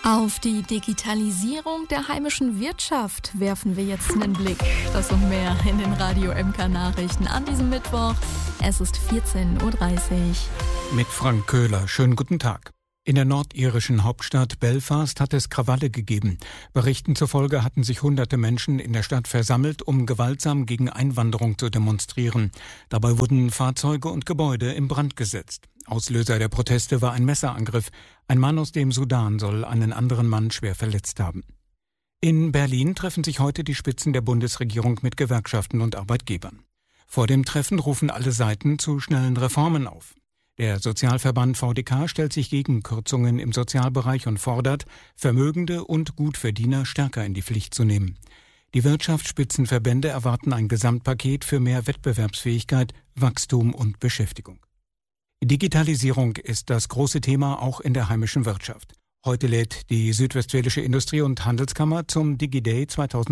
Auf die Digitalisierung der heimischen Wirtschaft werfen wir jetzt einen Blick. Das und mehr in den Radio MK Nachrichten an diesem Mittwoch. Es ist 14.30 Uhr. Mit Frank Köhler. Schönen guten Tag. In der nordirischen Hauptstadt Belfast hat es Krawalle gegeben. Berichten zufolge hatten sich hunderte Menschen in der Stadt versammelt, um gewaltsam gegen Einwanderung zu demonstrieren. Dabei wurden Fahrzeuge und Gebäude in Brand gesetzt. Auslöser der Proteste war ein Messerangriff. Ein Mann aus dem Sudan soll einen anderen Mann schwer verletzt haben. In Berlin treffen sich heute die Spitzen der Bundesregierung mit Gewerkschaften und Arbeitgebern. Vor dem Treffen rufen alle Seiten zu schnellen Reformen auf. Der Sozialverband VDK stellt sich gegen Kürzungen im Sozialbereich und fordert, Vermögende und Gutverdiener stärker in die Pflicht zu nehmen. Die Wirtschaftsspitzenverbände erwarten ein Gesamtpaket für mehr Wettbewerbsfähigkeit, Wachstum und Beschäftigung. Digitalisierung ist das große Thema auch in der heimischen Wirtschaft. Heute lädt die Südwestfälische Industrie- und Handelskammer zum DigiDay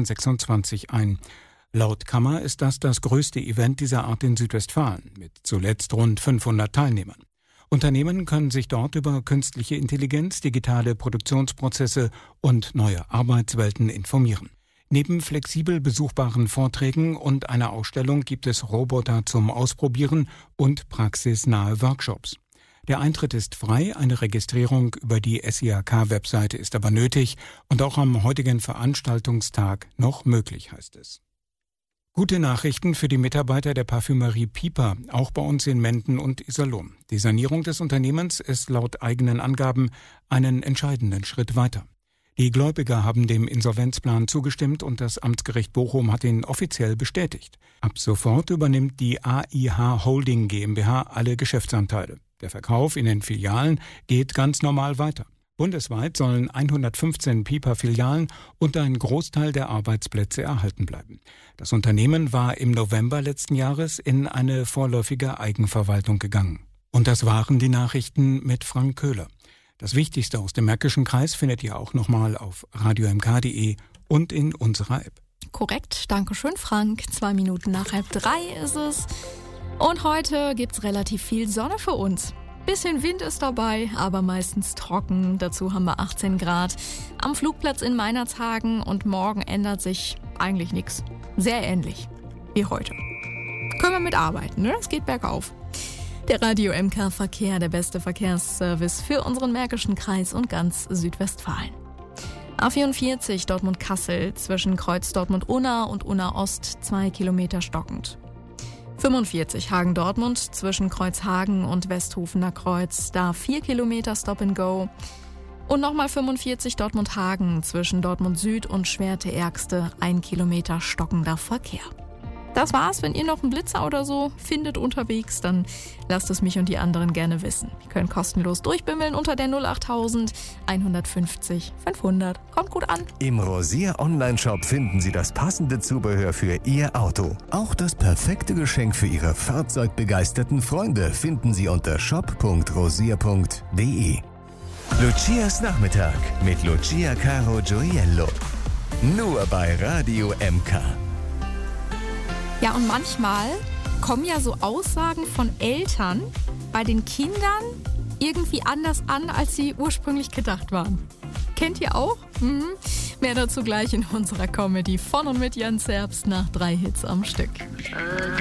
2026 ein. Laut Kammer ist das größte Event dieser Art in Südwestfalen, mit zuletzt rund 500 Teilnehmern. Unternehmen können sich dort über künstliche Intelligenz, digitale Produktionsprozesse und neue Arbeitswelten informieren. Neben flexibel besuchbaren Vorträgen und einer Ausstellung gibt es Roboter zum Ausprobieren und praxisnahe Workshops. Der Eintritt ist frei, eine Registrierung über die SIHK-Webseite ist aber nötig und auch am heutigen Veranstaltungstag noch möglich, heißt es. Gute Nachrichten für die Mitarbeiter der Parfümerie Piper, auch bei uns in Menden und Iserlohn. Die Sanierung des Unternehmens ist laut eigenen Angaben einen entscheidenden Schritt weiter. Die Gläubiger haben dem Insolvenzplan zugestimmt und das Amtsgericht Bochum hat ihn offiziell bestätigt. Ab sofort übernimmt die AIH Holding GmbH alle Geschäftsanteile. Der Verkauf in den Filialen geht ganz normal weiter. Bundesweit sollen 115 Piper-Filialen und ein Großteil der Arbeitsplätze erhalten bleiben. Das Unternehmen war im November letzten Jahres in eine vorläufige Eigenverwaltung gegangen. Und das waren die Nachrichten mit Frank Köhler. Das Wichtigste aus dem Märkischen Kreis findet ihr auch nochmal auf radiomk.de und in unserer App. Korrekt, danke schön Frank. 2 Minuten nach 2:30 ist es. Und heute gibt's relativ viel Sonne für uns. Bisschen Wind ist dabei, aber meistens trocken. Dazu haben wir 18 Grad. Am Flugplatz in Meinerzhagen und morgen ändert sich eigentlich nichts. Sehr ähnlich wie heute. Können wir mitarbeiten, ne? Es geht bergauf. Der Radio MK Verkehr, der beste Verkehrsservice für unseren Märkischen Kreis und ganz Südwestfalen. A44 Dortmund-Kassel zwischen Kreuz Dortmund-Unna und Unna-Ost 2 Kilometer stockend. 45 Hagen-Dortmund zwischen Kreuzhagen und Westhofener Kreuz, da 4 Kilometer Stop and Go. Und nochmal 45 Dortmund-Hagen zwischen Dortmund Süd und Schwerte-Ergste, 1 Kilometer stockender Verkehr. Das war's. Wenn ihr noch einen Blitzer oder so findet unterwegs, dann lasst es mich und die anderen gerne wissen. Ihr könnt kostenlos durchbimmeln unter der 08000 150 500. Kommt gut an. Im Rosier Online-Shop finden Sie das passende Zubehör für Ihr Auto. Auch das perfekte Geschenk für Ihre fahrzeugbegeisterten Freunde finden Sie unter shop.rosier.de. Lucias Nachmittag mit Lucia Caro Gioiello. Nur bei Radio MK. Ja, und manchmal kommen ja so Aussagen von Eltern bei den Kindern irgendwie anders an, als sie ursprünglich gedacht waren. Kennt ihr auch? Mehr dazu gleich in unserer Comedy von und mit Jan Zerbst nach 3 Hits am Stück.